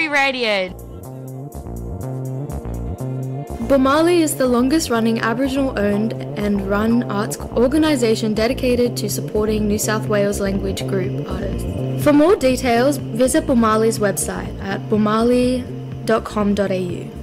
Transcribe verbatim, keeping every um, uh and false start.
Boomali Radio. Boomali is the longest running Aboriginal owned and run arts organisation dedicated to supporting New South Wales language group artists. For more details, visit Boomali's website at boomali dot com dot a u.